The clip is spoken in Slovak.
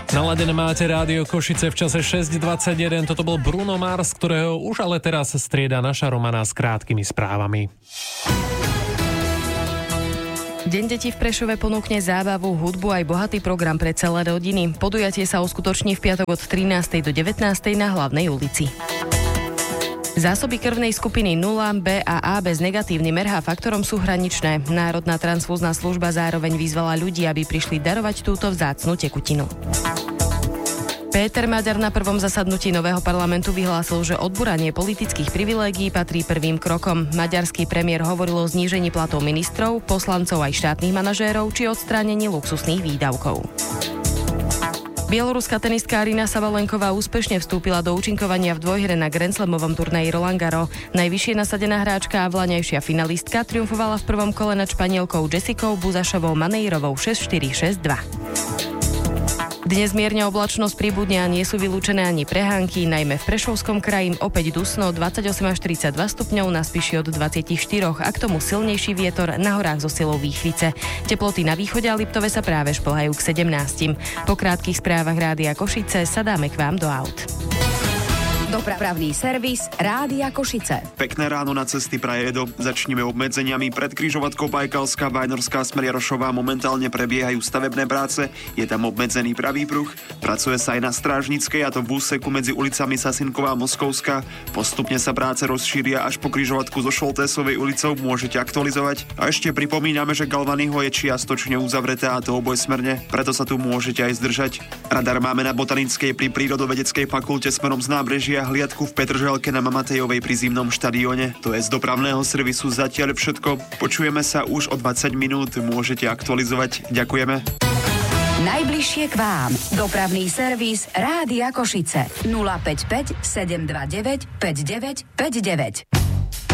Naladené máte rádio Košice v čase 6:21. Toto bol Bruno Mars, ktorého už ale teraz strieda naša Romana s krátkými správami. Deň detí v Prešove ponúkne zábavu, hudbu aj bohatý program pre celé rodiny. Podujatie sa uskutoční v piatok od 13. do 19. na Hlavnej ulici. Zásoby krvnej skupiny 0, B a A bez negatívnym RH faktorom sú hraničné. Národná transfúzna služba zároveň vyzvala ľudí, aby prišli darovať túto vzácnu tekutinu. Péter Maďar na prvom zasadnutí nového parlamentu vyhlásil, že odburanie politických privilégií patrí prvým krokom. Maďarský premiér hovoril o znížení platov ministrov, poslancov aj štátnych manažérov či odstránení luxusných výdavkov. Bieloruská tenistka Aryna Sabalenková úspešne vstúpila do účinkovania v dvojhre na Grand Slamovom turnaji Roland Garros. Najvyššie nasadená hráčka a vlaňajšia finalistka triumfovala v prvom kole nad Španielkou Jessicou Buzašovou Maneirovou 6-4, 6-2. Dnes mierne oblačnosť pribudne a nie sú vylúčené ani prehánky, najmä v Prešovskom kraji opäť dusno 28 až 32 stupňov, na Spiši od 24 a k tomu silnejší vietor, na horách so silou výchvice. Teploty na východe a Liptove sa práve šplhajú k 17. Po krátkych správach Rádia Košice sa dáme k vám do aut. Dopravný servis Rádia Košice. Pekné ráno na cesty praje Edo. Začneme obmedzeniami. Pred križovatkou Bajkalská, Vajnorská smer Jarošová momentálne prebiehajú stavebné práce. Je tam obmedzený pravý pruh. Pracuje sa aj na Strážnickej, a to v úseku medzi ulicami Sasinková a Moskovská. Postupne sa práce rozšíria až po križovatku so Šoltésovej ulicou. Môžete aktualizovať. A ešte pripomíname, že Galvanyho je čiastočne uzavreté, a to obojsmerne. Preto sa tu môžete aj zdržať. Radar máme na Botanickej pri Prírodovedeckej fakulte smerom z nábrežia, hliadku v Petržalke na Mamatejovej pri Zimnom štadióne. To je z dopravného servisu zatiaľ všetko. Počujeme sa už o 20 minút. Môžete aktualizovať. Ďakujeme. Najbližšie k vám. Dopravný servis Rádia Košice. 055 729 5959.